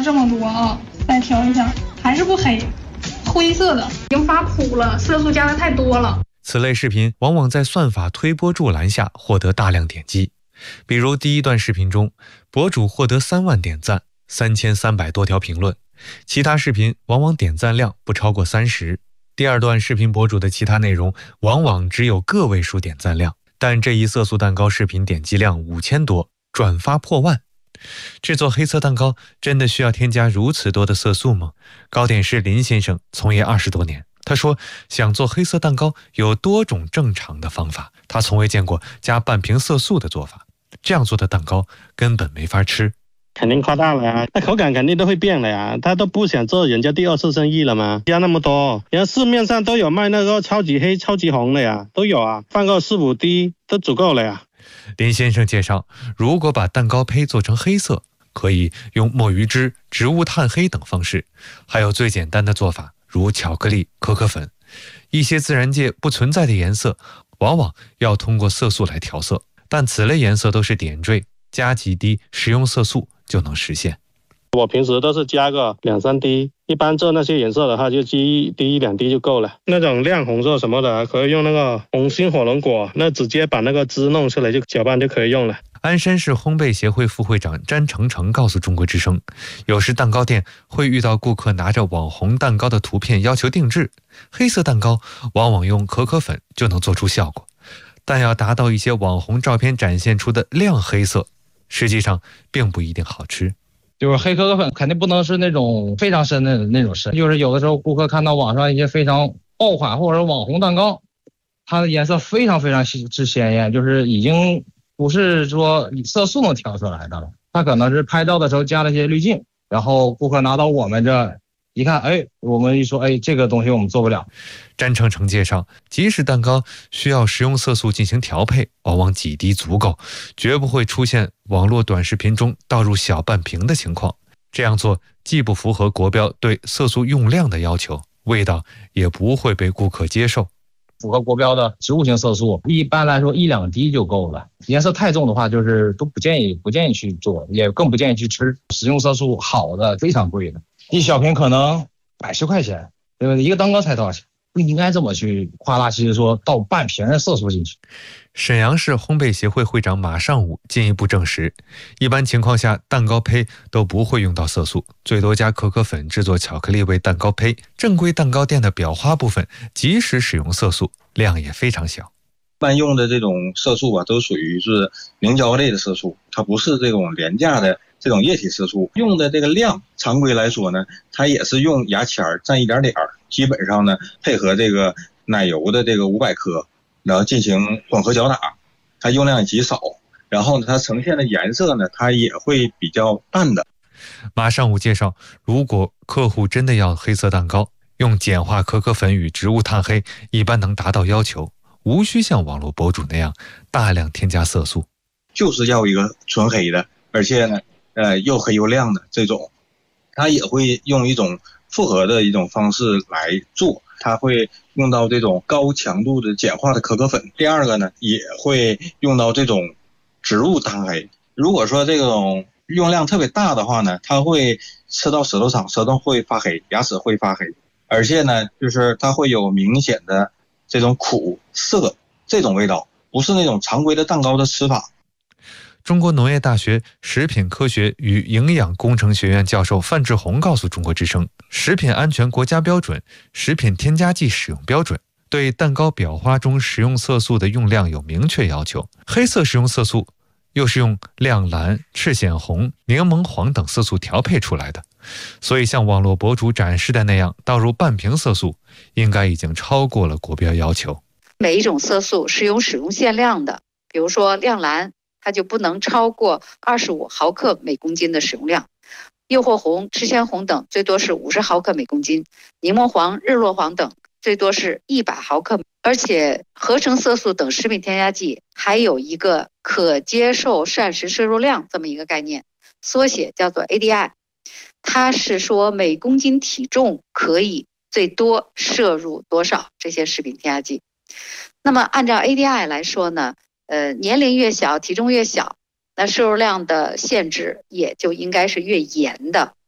这么多啊，再调一下，还是不黑，灰色的，已经发苦了，色素加的太多了。 此类视频往往在算法推波助澜下获得大量点击，比如第一段视频中，博主获得3万点赞，3300多条评论，其他视频往往点赞量不超过30。第二段视频博主的其他内容往往只有个位数点赞量，但这一色素蛋糕视频点击量5000多，转发破万。制作黑色蛋糕真的需要添加如此多的色素吗？糕点师林先生从业20多年，他说想做黑色蛋糕有多种正常的方法，他从未见过加半瓶色素的做法，这样做的蛋糕根本没法吃。 肯定夸大了呀，那口感肯定都会变了呀，他都不想做人家第二次生意了吗？加那么多，人家市面上都有卖那个超级黑、超级红的呀，都有啊，放个4、5滴都足够了呀。 林先生介绍，如果把蛋糕胚做成黑色，可以用墨鱼汁、植物炭黑等方式，还有最简单的做法，如巧克力、可可粉，一些自然界不存在的颜色，往往要通过色素来调色，但此类颜色都是点缀，加几滴食用色素就能实现。 我平时都是加个2、3滴，一般做那些颜色的话就积1滴、2滴就够了。那种亮红色什么的，可以用那个红心火龙果，那直接把那个汁弄出来就搅拌就可以用了。 鞍山市烘焙协会副会长詹成成告诉中国之声，有时蛋糕店会遇到顾客拿着网红蛋糕的图片要求定制，黑色蛋糕往往用可可粉就能做出效果，但要达到一些网红照片展现出的亮黑色，实际上并不一定好吃。 就是黑可可粉肯定不能是那种非常深的那种深，就是有的时候顾客看到网上一些非常爆款或者网红蛋糕，它的颜色非常之鲜艳，就是已经不是说色素能调出来的了，它可能是拍照的时候加了一些滤镜，然后顾客拿到我们这一看，我们一说，这个东西我们做不了。 詹成成介绍，即使蛋糕需要食用色素进行调配，往往几滴足够，绝不会出现网络短视频中倒入小半瓶的情况。这样做既不符合国标对色素用量的要求，味道也不会被顾客接受。 符合国标的植物性色素，一般来说1、2滴就够了。颜色太重的话，就是都不建议去做，也更不建议去吃。食用色素好的非常贵的，一小瓶可能110块钱，对不对？一个蛋糕才多少钱？不应该这么去夸大其词说倒半瓶的色素进去。 沈阳市烘焙协会会长马尚武进一步证实，一般情况下蛋糕胚都不会用到色素，最多加可可粉制作巧克力味蛋糕胚。正规蛋糕店的裱花部分即使使用色素，量也非常小。 一般用的这种色素都属于是凝胶类的色素，它不是这种廉价的这种液体色素。用的这个量常规来说呢，它也是用牙签蘸一点点，基本上呢配合这个奶油的这个500克，然后进行混合搅打，它用量也极少，然后呢它呈现的颜色呢它也会比较淡的。 马尚武介绍，如果客户真的要黑色蛋糕，用简化可可粉与植物炭黑一般能达到要求，无需像网络博主那样大量添加色素， 就是要一个纯黑的，而且呢又黑又亮的这种。它也会用一种复合的一种方式来做，它会用到这种高强度的简化的可可粉。第二个呢，也会用到这种植物炭黑。如果说这种用量特别大的话呢，它会吃到舌头上，舌头会发黑，牙齿会发黑，而且呢，就是它会有明显的这种苦涩这种味道，不是那种常规的蛋糕的吃法。 中国农业大学食品科学与营养工程学院教授范志红告诉中国之声，食品安全国家标准、食品添加剂使用标准对蛋糕裱花中食用色素的用量有明确要求。黑色食用色素又是用亮蓝、赤藓红、柠檬黄等色素调配出来的，所以像网络博主展示的那样倒入半瓶色素，应该已经超过了国标要求。 每一种色素是有使用限量的，比如说亮蓝，它就不能超过25毫克每公斤的使用量，诱惑红、赤藓红等最多是50毫克每公斤，柠檬黄、日落黄等最多是100毫克。而且合成色素等食品添加剂还有一个可接受膳食摄入量这么一个概念，缩写叫做 ADI， 它是说每公斤体重可以最多摄入多少这些食品添加剂。那么按照 ADI 来说呢，年龄越小体重越小，那摄入量的限制也就应该是越严的。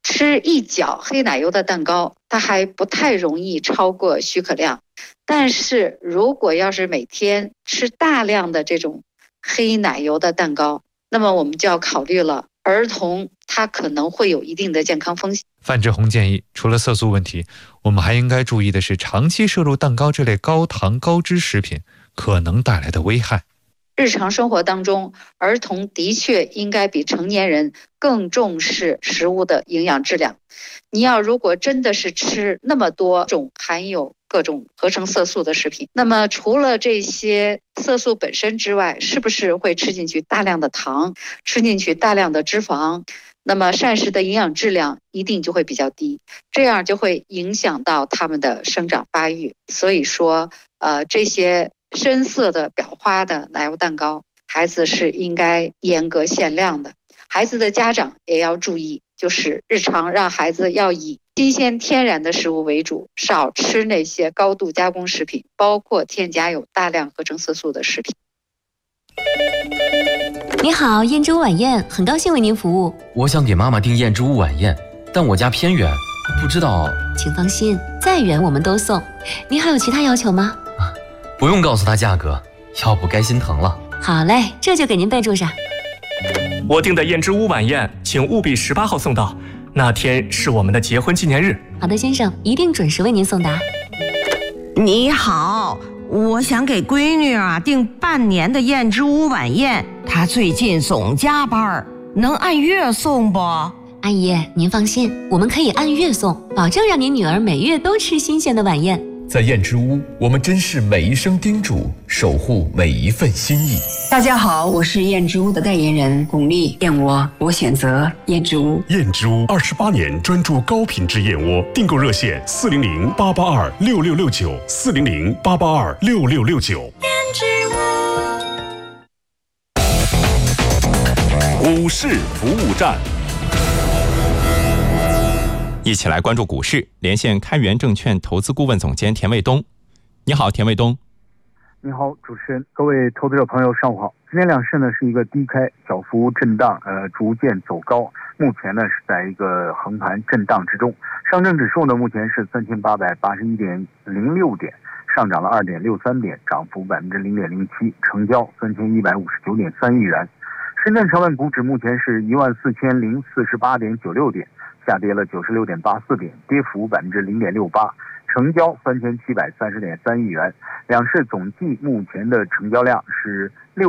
吃一角黑奶油的蛋糕，它还不太容易超过许可量。但是如果要是每天吃大量的这种黑奶油的蛋糕，那么我们就要考虑了，儿童他可能会有一定的健康风险。 范志红建议，除了色素问题，我们还应该注意的是长期摄入蛋糕这类高糖高脂食品可能带来的危害。 日常生活当中，儿童的确应该比成年人更重视食物的营养质量。你要如果真的是吃那么多种含有各种合成色素的食品，那么除了这些色素本身之外，是不是会吃进去大量的糖，吃进去大量的脂肪？那么膳食的营养质量一定就会比较低，这样就会影响到他们的生长发育。所以说，这些深色的裱花的奶油蛋糕，孩子是应该严格限量的。孩子的家长也要注意，就是日常让孩子要以新鲜天然的食物为主，少吃那些高度加工食品，包括添加有大量合成色素的食品。 你好，燕之屋晚宴，很高兴为您服务。 我想给妈妈订燕之屋晚宴，但我家偏远，不知道。 请放心，再远我们都送。您还有其他要求吗？ 不用告诉她价格，要不该心疼了。 好嘞，这就给您备注上。 我订的燕之屋晚宴，请务必18号送到，那天是我们的结婚纪念日。 好的，先生，一定准时为您送达。 你好，我想给闺女订半年的燕之屋晚宴，她最近总加班，能按月送不？ 阿姨，您放心，我们可以按月送，保证让您女儿每月都吃新鲜的晚宴。 在燕之屋，我们珍视每一声叮嘱，守护每一份心意。 大家好，我是燕之屋的代言人巩俐，燕窝我选择燕之屋。 燕之屋28年专注高品质燕窝，订购热线400-882-6669，400-882-6669。 燕之屋股市服务站。一起来关注股市，连线开源证券投资顾问总监田卫东。你好，田卫东。 你好，主持人，各位投资者朋友，上午好。今天两市呢是一个低开小幅震荡，逐渐走高，目前呢是在一个横盘震荡之中。上证指数呢目前是3881.06点，上涨了2.63点，涨幅0.07%，成交3159.3亿元。深圳成分股指目前是14048.96点。下跌了96.84点，跌幅0.68%，成交3730.3亿元。两市总计目前的成交量是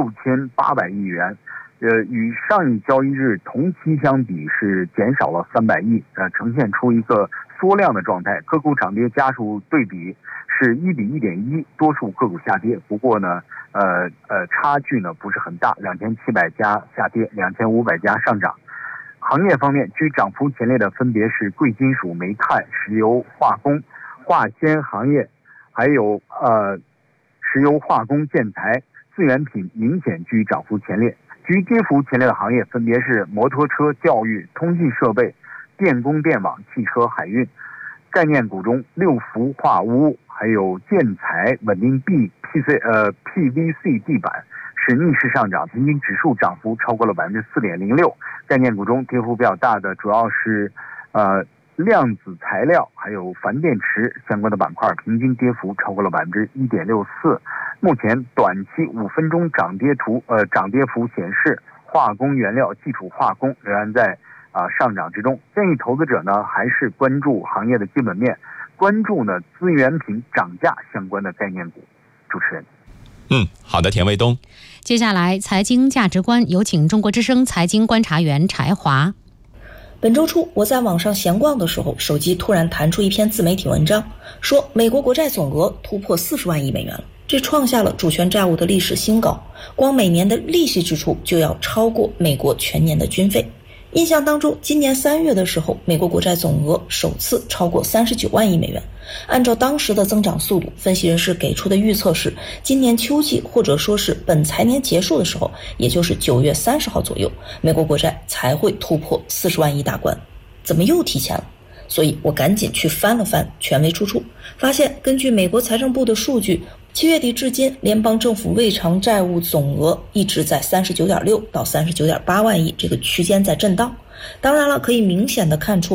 6800亿元，与上一交易日同期相比是减少了300亿，呈现出一个缩量的状态。个股涨跌家数对比是1比1.1，多数个股下跌，不过呢，差距呢不是很大，2700家下跌，2500家上涨。行业方面，居涨幅前列的分别是贵金属、煤炭、石油、化工、化纤行业，还有石油化工、建材、自源品明显居涨幅前列。居跌幅前列的行业分别是摩托车、教育、通信设备、电工电网、汽车、海运。概念股中，六氟化污、还有建材、稳定币、PVC 地板是逆势上涨，平均指数涨幅超过了4.06%。概念股中跌幅比较大的主要是量子材料还有钒电池相关的板块，平均跌幅超过了1.64%。目前短期5分钟涨跌幅显示，化工原料、基础化工仍然在上涨之中。建议投资者呢还是关注行业的基本面，关注呢资源品涨价相关的概念股。主持人。 好的，田卫东。 接下来财经价值观，有请中国之声财经观察员柴华。 本周初，我在网上闲逛的时候，手机突然弹出一篇自媒体文章，说美国国债总额突破40万亿美元了，这创下了主权债务的历史新高，光每年的利息支出就要超过美国全年的军费。印象当中，今年3月的时候，美国国债总额首次超过39万亿美元。按照当时的增长速度，分析人士给出的预测是，今年秋季或者说是本财年结束的时候，也就是9月30号左右，美国国债才会突破40万亿大关。怎么又提前了？所以我赶紧去翻了翻权威出处，发现根据美国财政部的数据，7月底至今，联邦政府未偿债务总额一直在39.6到39.8万亿这个区间在震荡。当然了，可以明显的看出